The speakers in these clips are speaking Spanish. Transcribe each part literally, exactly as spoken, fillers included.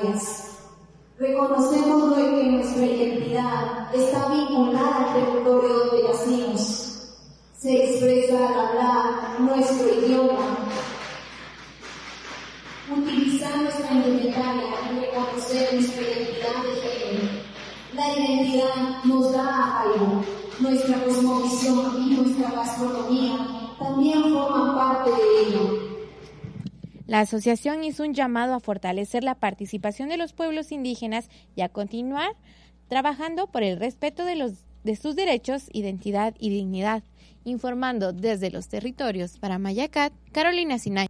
necesidades. Reconocemos que nuestra identidad está vinculada al territorio donde nacimos. Se expresa al hablar nuestro idioma. Utilizar nuestra indumentaria y reconocer nuestra identidad de género. La identidad nos da algo. Nuestra cosmovisión y nuestra gastronomía también forman parte de ello. La asociación hizo un llamado a fortalecer la participación de los pueblos indígenas y a continuar trabajando por el respeto de, los, de sus derechos, identidad y dignidad. Informando desde los territorios para Mayacat, Carolina Sinay.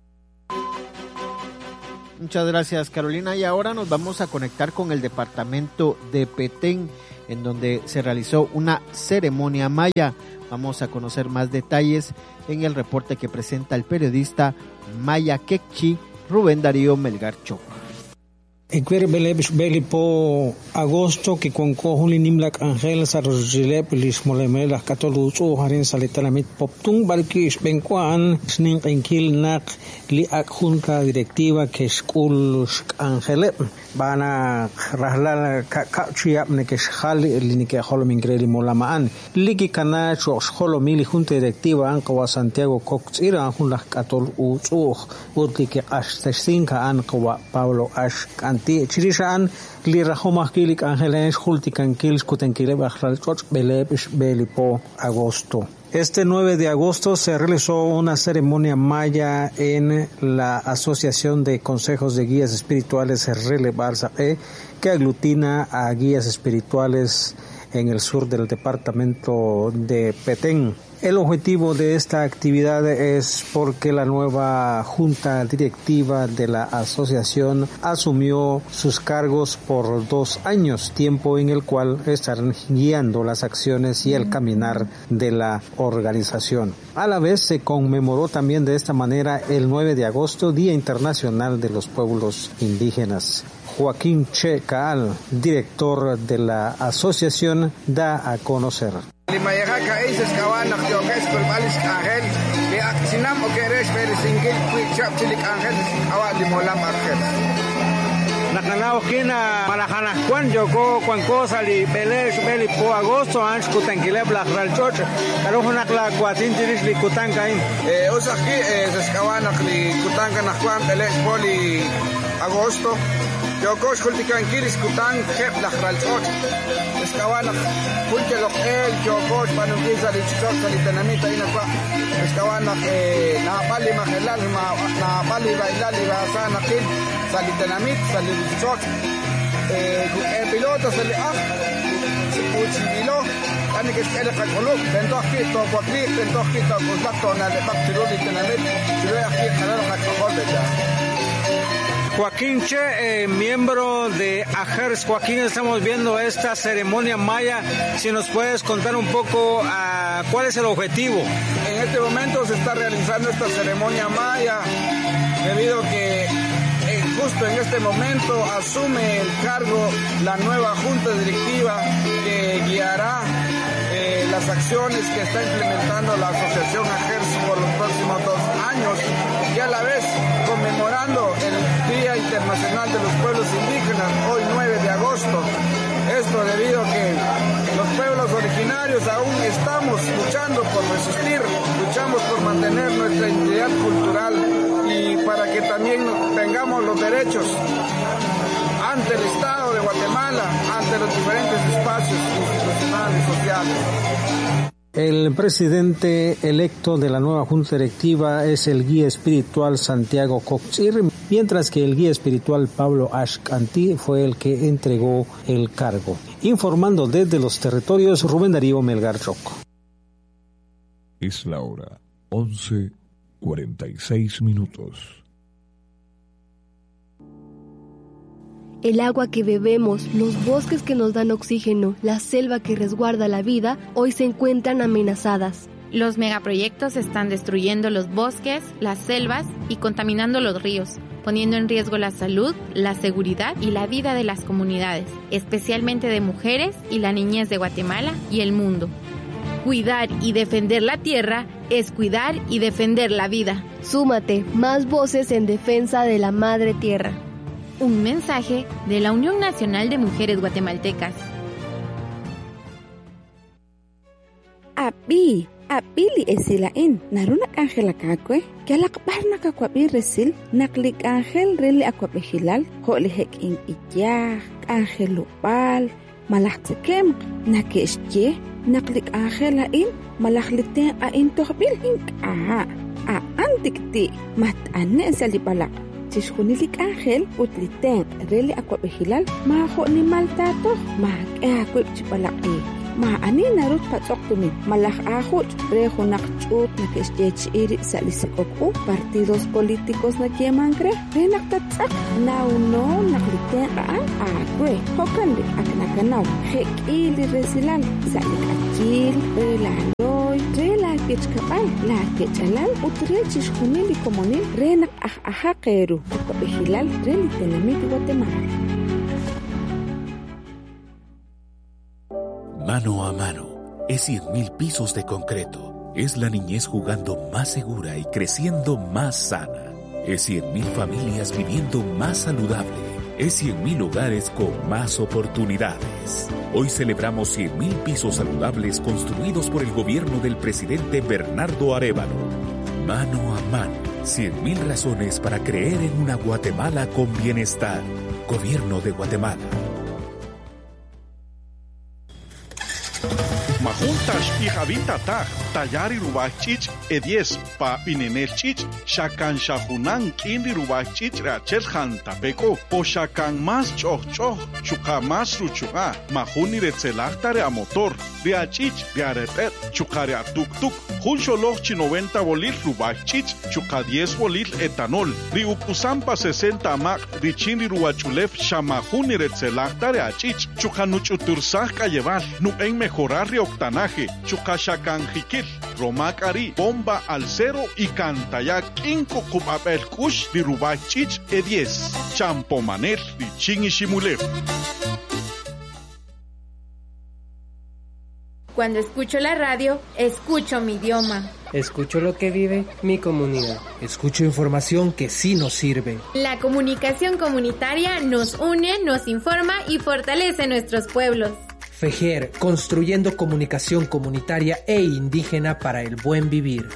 Muchas gracias, Carolina. Y ahora nos vamos a conectar con el departamento de Petén, en donde se realizó una ceremonia maya. Vamos a conocer más detalles en el reporte que presenta el periodista Maya Quechi, Rubén Darío Melgar Chopa. Equer belebs belipo agosto que con cojuli nimlak angel sarjilep lis molemela katoluso harin salitalamit poptung barkish benkuan sning enkil nak li ak junta directiva que skul angelep bana rahlal kachiap ne que khal li que holom ingreli molamaan liki kana cho holom li junta directiva an kwa Santiago Coxira hunlak katol uso utli que ashtastinka an kwa Pablo Ash Anti chirishaan li rahoma kilik angeles hultikan kils kutenkile bajral choch belep belipo agosto. Este nueve de agosto se realizó una ceremonia maya en la Asociación de Consejos de Guías Espirituales Relevarsa E, que aglutina a guías espirituales en el sur del departamento de Petén. El objetivo de esta actividad es porque la nueva junta directiva de la asociación asumió sus cargos por dos años, tiempo en el cual estarán guiando las acciones y el caminar de la organización. A la vez se conmemoró también de esta manera el nueve de agosto, Día Internacional de los Pueblos Indígenas. Joaquín Che Caal, director de la asociación, da a conocer. Nakanao kina malahana kwan joko kwan cosa li belesh beli po agosto anch kutankile blak ralchoch karo hunak la kwatin tiris li kutanka in eh osaki es kawana li kutanka na kwan belesh poli agosto joko shultikan kiris kutan khep la ralchoch es kawana pulke lo el joko panu kisa li chok sali tanamita ina kwa es kawana eh na pali mahelal ma na pali bailal li basana kin salitanamit, salitanamit, eh, piloto, saliah, siputibilo, ani que es el calculuk, dentro aquí, todo aquí, dentro aquí, todo contacto, na de bacterio, litanamit, si ve aquí, canal, calculuk, ya. Joaquín Che, eh, miembro de AJERS. Joaquín, estamos viendo esta ceremonia maya. Si nos puedes contar un poco uh, cuál es el objetivo. En este momento se está realizando esta ceremonia maya debido a que justo en este momento asume el cargo la nueva junta directiva que guiará eh, las acciones que está implementando la asociación AJERS por los próximos dos años y a la vez conmemorando el Día Internacional de los Pueblos Indígenas, hoy nueve de agosto. Esto debido a que los pueblos originarios aún estamos luchando por resistir, luchamos por mantener nuestra identidad cultural y para que también tengamos los derechos ante el Estado de Guatemala, ante los diferentes espacios institucionales y sociales. El presidente electo de la nueva junta directiva es el guía espiritual Santiago Coxir, mientras que el guía espiritual Pablo Ashkanti fue el que entregó el cargo. Informando desde los territorios, Rubén Darío Melgar Choco. Es la hora once cuarenta y seis minutos. El agua que bebemos, los bosques que nos dan oxígeno, la selva que resguarda la vida, hoy se encuentran amenazadas. Los megaproyectos están destruyendo los bosques, las selvas y contaminando los ríos, poniendo en riesgo la salud, la seguridad y la vida de las comunidades, especialmente de mujeres y la niñez de Guatemala y el mundo. Cuidar y defender la tierra es cuidar y defender la vida. Súmate, más voces en defensa de la madre tierra. Un mensaje de la Unión Nacional de Mujeres Guatemaltecas. Abi, abili esilain, narunak Ángel akakwe, que alakbarna kakwabi resil, naklik Ángel reli akwabi hilal, holihek in iyah, Ángel lupal, malahtikem, nakeshye, naklik Ángel ain, malahliten ain tohbil ink aha, a antikti, mat anne salipalak. Tishkunilik Ángel utliten reli akwabi hilal, maho ni maltato, mag akwib chipalak e. Ma ani narut patsoktumin malah ahut rejo nakchut nakesjech iri salisikoku partidos políticos na kiemangre renak tatsak now no nakliten a agwe hokandi aknakanaw hek ili resilal salik akil relaloy rela kechkapal la kechalal utrechish kunili komonil renak ah ahakeru kopehilal reli tenamit Guatemala. Mano a mano, es cien mil pisos de concreto. Es la niñez jugando más segura y creciendo más sana. Es cien mil familias viviendo más saludable. Es cien mil hogares con más oportunidades. Hoy celebramos cien mil pisos saludables construidos por el gobierno del presidente Bernardo Arévalo. Mano a mano, cien mil razones para creer en una Guatemala con bienestar. Gobierno de Guatemala. Majuntas y Javita Taj, Tayari Rubachich, Edies, Pa Pinenelchich, Shakan Shahunan, Kindi Rubachich, Rachel Hantapeco, O Shakan Mas Choch Choch, Chuka Mas Ruchuka, Majuni Retzelachtare a motor, Riachich, Riarepet, Chukare a Tuk Tuk, Juncholochi noventa bolil Rubachich, Chuka diez bolil etanol, Riupusampa sesenta Mac, Richini Ruachulef, Shamajuni Retzelachtare a Chich, Chukanuchutursach Cayeval, Nu en mejorar Octanaje, Chukashakanjikil, Romakari, Bomba al Cero y Cantaya Kinko Kupapel Kush, Dirubachich e diez, Champomanel, Richin y Shimulef. Cuando escucho la radio, escucho mi idioma. Escucho lo que vive mi comunidad. Escucho información que sí nos sirve. La comunicación comunitaria nos une, nos informa y fortalece nuestros pueblos. FEJER, construyendo comunicación comunitaria e indígena para el buen vivir.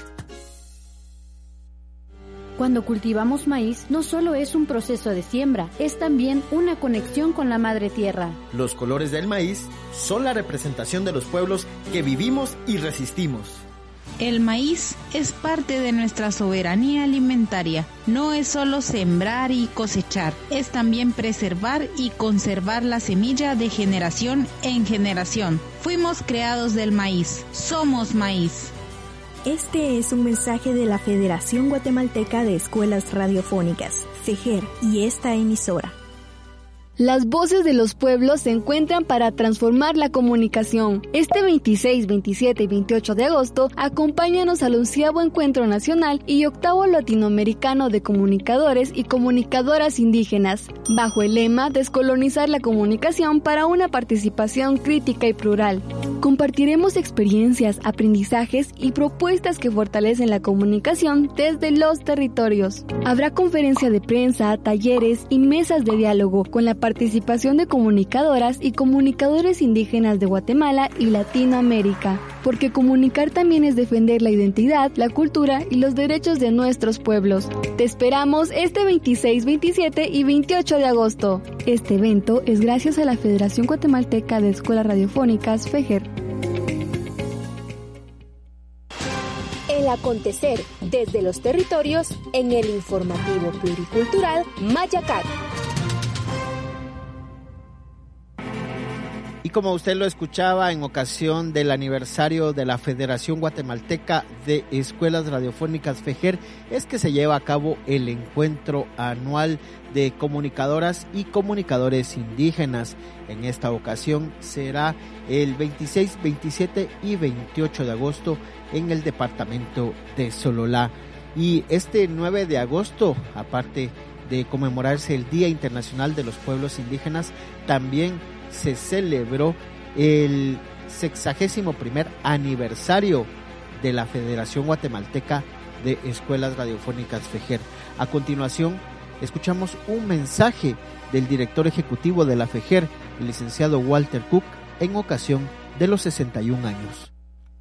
Cuando cultivamos maíz, no solo es un proceso de siembra, es también una conexión con la madre tierra. Los colores del maíz son la representación de los pueblos que vivimos y resistimos. El maíz es parte de nuestra soberanía alimentaria. No es solo sembrar y cosechar, es también preservar y conservar la semilla de generación en generación. Fuimos creados del maíz, somos maíz. Este es un mensaje de la Federación Guatemalteca de Escuelas Radiofónicas, FEJER, y esta emisora. Las voces de los pueblos se encuentran para transformar la comunicación. Este veintiséis, veintisiete y veintiocho de agosto, acompáñanos al onceavo Encuentro Nacional y octavo Latinoamericano de Comunicadores y Comunicadoras Indígenas, bajo el lema Descolonizar la comunicación para una participación crítica y plural. Compartiremos experiencias, aprendizajes y propuestas que fortalecen la comunicación desde los territorios. Habrá conferencia de prensa, talleres y mesas de diálogo con la participación de comunicadoras y comunicadores indígenas de Guatemala y Latinoamérica, porque comunicar también es defender la identidad, la cultura y los derechos de nuestros pueblos. Te esperamos este veintiséis, veintisiete y veintiocho de agosto. Este evento es gracias a la Federación Guatemalteca de Escuelas Radiofónicas, FEJER. El acontecer desde los territorios en el informativo pluricultural Mayacat. Y como usted lo escuchaba en ocasión del aniversario de la Federación Guatemalteca de Escuelas Radiofónicas FEJER, es que se lleva a cabo el encuentro anual de comunicadoras y comunicadores indígenas. En esta ocasión será el veintiséis, veintisiete y veintiocho de agosto en el departamento de Sololá. Y este nueve de agosto, aparte de conmemorarse el Día Internacional de los Pueblos Indígenas, también se celebró el sexagésimo primer aniversario de la Federación Guatemalteca de Escuelas Radiofónicas FEJER. A continuación, escuchamos un mensaje del director ejecutivo de la FEGER, el licenciado Walter Cook, en ocasión de los sesenta y un años.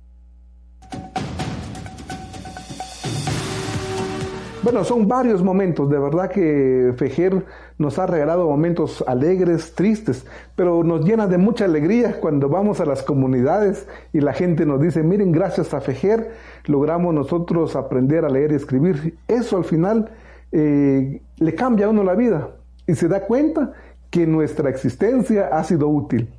Bueno, son varios momentos, de verdad que FEGER nos ha regalado momentos alegres, tristes, pero nos llena de mucha alegría cuando vamos a las comunidades y la gente nos dice, miren, gracias a FEGER logramos nosotros aprender a leer y escribir. Eso al final eh, le cambia a uno la vida y se da cuenta que nuestra existencia ha sido útil.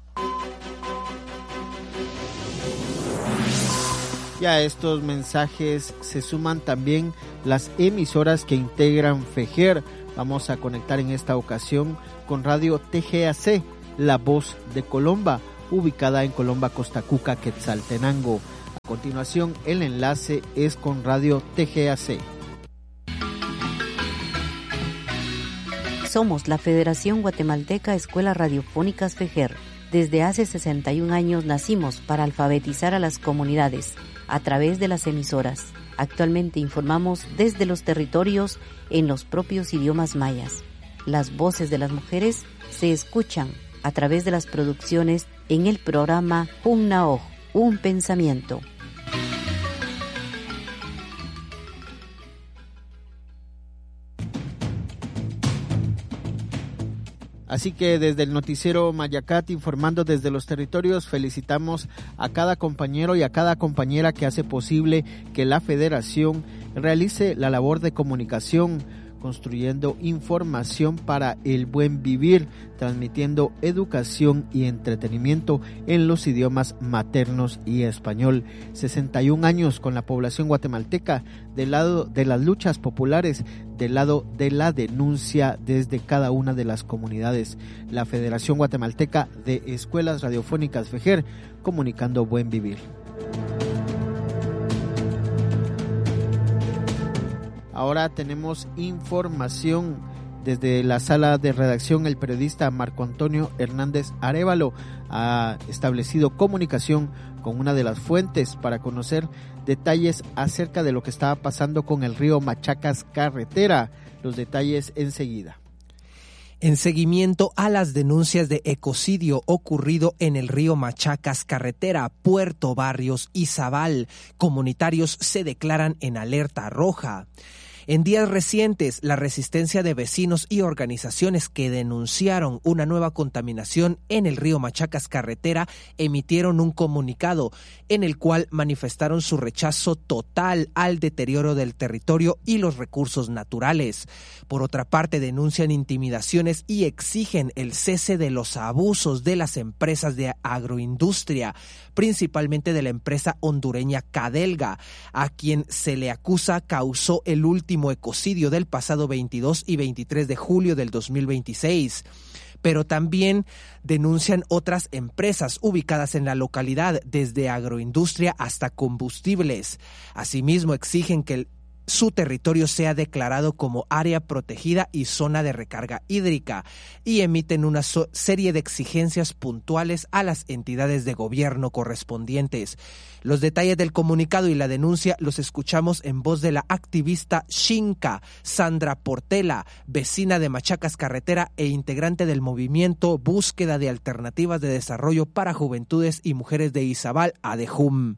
Y a estos mensajes se suman también las emisoras que integran FEGER. Vamos a conectar en esta ocasión con Radio T G A C, La Voz de Colomba, ubicada en Colomba, Costa Cuca, Quetzaltenango. A continuación, el enlace es con Radio T G A C. Somos la Federación Guatemalteca Escuelas Radiofónicas FEGER. Desde hace sesenta y un años nacimos para alfabetizar a las comunidades a través de las emisoras. Actualmente informamos desde los territorios en los propios idiomas mayas. Las voces de las mujeres se escuchan a través de las producciones en el programa Un Naoj, un pensamiento. Así que desde el noticiero Mayacat, informando desde los territorios, felicitamos a cada compañero y a cada compañera que hace posible que la Federación realice la labor de comunicación, construyendo información para el buen vivir, transmitiendo educación y entretenimiento en los idiomas maternos y español. sesenta y un años con la población guatemalteca, del lado de las luchas populares, del lado de la denuncia desde cada una de las comunidades. La Federación Guatemalteca de Escuelas Radiofónicas FEGER, comunicando buen vivir. Ahora tenemos información desde la sala de redacción. El periodista Marco Antonio Hernández Arévalo ha establecido comunicación con una de las fuentes para conocer detalles acerca de lo que estaba pasando con el río Machacas Carretera. Los detalles enseguida. En seguimiento a las denuncias de ecocidio ocurrido en el río Machacas Carretera, Puerto Barrios y Zabal, comunitarios se declaran en alerta roja. En días recientes, la resistencia de vecinos y organizaciones que denunciaron una nueva contaminación en el río Machacas Carretera emitieron un comunicado en el cual manifestaron su rechazo total al deterioro del territorio y los recursos naturales. Por otra parte, denuncian intimidaciones y exigen el cese de los abusos de las empresas de agroindustria, principalmente de la empresa hondureña Cadelga, a quien se le acusa causó el último ecocidio del pasado veintidós y veintitrés de julio del dos mil veintiséis. Pero también denuncian otras empresas ubicadas en la localidad, desde agroindustria hasta combustibles. Asimismo, exigen que el su territorio sea declarado como área protegida y zona de recarga hídrica y emiten una so- serie de exigencias puntuales a las entidades de gobierno correspondientes. Los detalles del comunicado y la denuncia los escuchamos en voz de la activista Xinca, Sandra Portela, vecina de Machacas Carretera e integrante del movimiento Búsqueda de Alternativas de Desarrollo para Juventudes y Mujeres de Izabal, ADEJUM.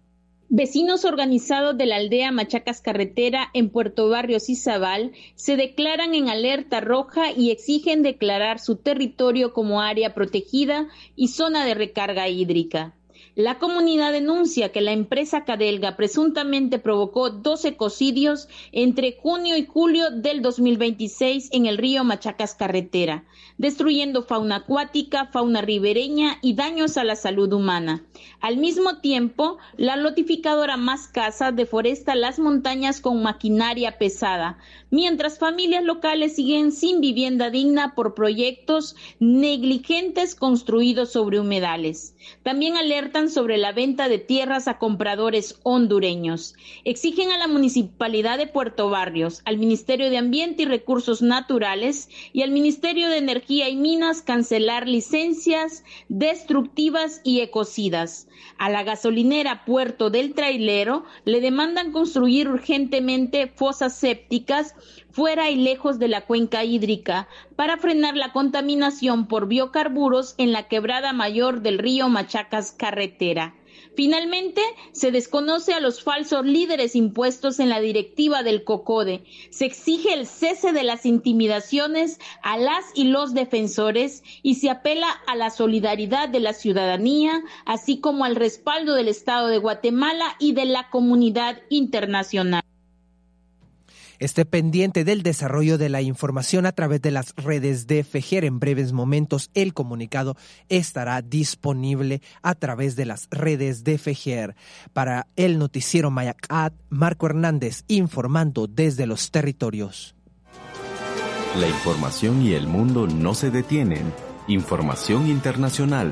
Vecinos organizados de la aldea Machacas Carretera en Puerto Barrios y Zabal se declaran en alerta roja y exigen declarar su territorio como área protegida y zona de recarga hídrica. La comunidad denuncia que la empresa Cadelga presuntamente provocó dos ecocidios entre junio y julio del dos mil veintiséis en el río Machacas Carretera, destruyendo fauna acuática, fauna ribereña y daños a la salud humana. Al mismo tiempo, la lotificadora Más Casa deforesta las montañas con maquinaria pesada, mientras familias locales siguen sin vivienda digna por proyectos negligentes construidos sobre humedales. También alertan sobre la venta de tierras a compradores hondureños. Exigen a la Municipalidad de Puerto Barrios, al Ministerio de Ambiente y Recursos Naturales y al Ministerio de Energía y Minas cancelar licencias destructivas y ecocidas. A la gasolinera Puerto del Trailero le demandan construir urgentemente fosas sépticas fuera y lejos de la cuenca hídrica, para frenar la contaminación por biocarburos en la quebrada mayor del río Machacas Carretera. Finalmente, se desconoce a los falsos líderes impuestos en la directiva del COCODE. Se exige el cese de las intimidaciones a las y los defensores y se apela a la solidaridad de la ciudadanía, así como al respaldo del Estado de Guatemala y de la comunidad internacional. Esté pendiente del desarrollo de la información a través de las redes de FEGER. En breves momentos, el comunicado estará disponible a través de las redes de FEGER. Para el noticiero Mayacat, Marco Hernández, informando desde los territorios. La información y el mundo no se detienen. Información internacional.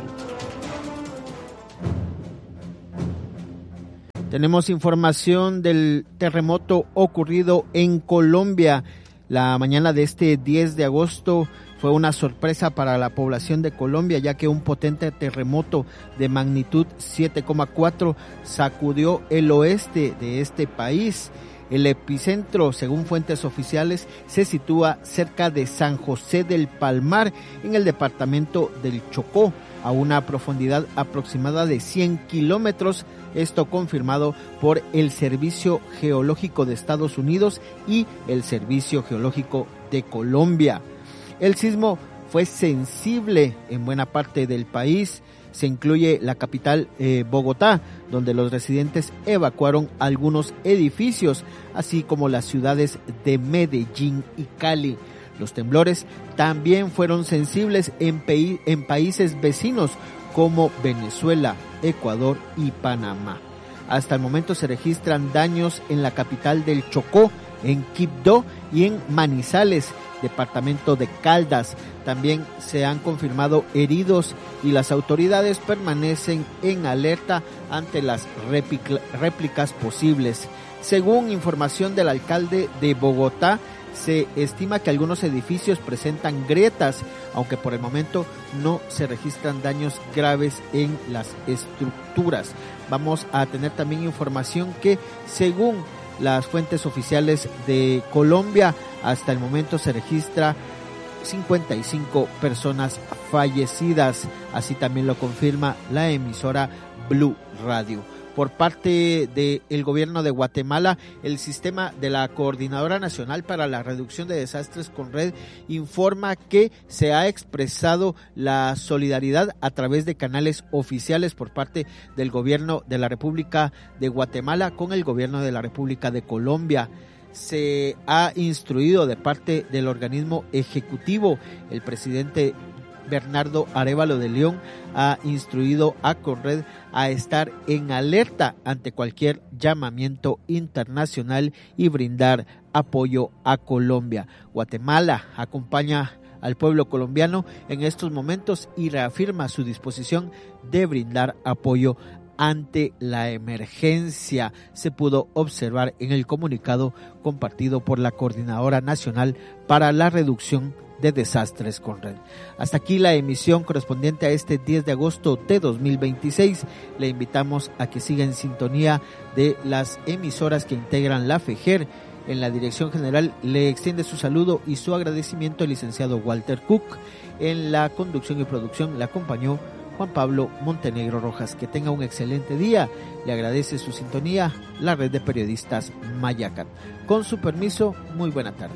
Tenemos información del terremoto ocurrido en Colombia. La mañana de este diez de agosto fue una sorpresa para la población de Colombia, ya que un potente terremoto de magnitud siete coma cuatro sacudió el oeste de este país. El epicentro, según fuentes oficiales, se sitúa cerca de San José del Palmar, en el departamento del Chocó, a una profundidad aproximada de cien kilómetros, esto confirmado por el Servicio Geológico de Estados Unidos y el Servicio Geológico de Colombia. El sismo fue sensible en buena parte del país. Se incluye la capital eh, Bogotá, donde los residentes evacuaron algunos edificios, así como las ciudades de Medellín y Cali. Los temblores también fueron sensibles en, pei- en países vecinos como Venezuela, Ecuador y Panamá. Hasta el momento se registran daños en la capital del Chocó, en Quibdó y en Manizales, departamento de Caldas. También se han confirmado heridos y las autoridades permanecen en alerta ante las réplica- réplicas posibles. Según información del alcalde de Bogotá, se estima que algunos edificios presentan grietas, aunque por el momento no se registran daños graves en las estructuras. Vamos a tener también información que, según las fuentes oficiales de Colombia, hasta el momento se registra cincuenta y cinco personas fallecidas. Así también lo confirma la emisora Blue Radio. Por parte del gobierno de Guatemala, el sistema de la Coordinadora Nacional para la Reducción de Desastres CONRED informa que se ha expresado la solidaridad a través de canales oficiales por parte del gobierno de la República de Guatemala con el gobierno de la República de Colombia. Se ha instruido de parte del organismo ejecutivo. El presidente Bernardo Arévalo de León ha instruido a CONRED a estar en alerta ante cualquier llamamiento internacional y brindar apoyo a Colombia. Guatemala acompaña al pueblo colombiano en estos momentos y reafirma su disposición de brindar apoyo ante la emergencia. Se pudo observar en el comunicado compartido por la Coordinadora Nacional para la Reducción de Desastres CONRED. Hasta aquí la emisión correspondiente a este diez de agosto de dos mil veintiséis. Le invitamos a que siga en sintonía de las emisoras que integran la FEGER. En la dirección general le extiende su saludo y su agradecimiento el licenciado Walter Cook. En la conducción y producción le acompañó Juan Pablo Montenegro Rojas. Que tenga un excelente día. Le agradece su sintonía la red de periodistas Mayacat. Con su permiso, muy buena tarde.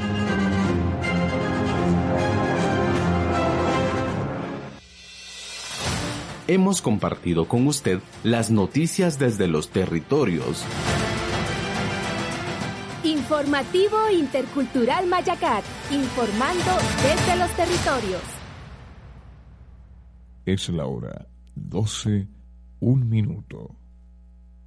Hemos compartido con usted las noticias desde los territorios. Informativo Intercultural Mayacat, informando desde los territorios. Es la hora doce, un minuto.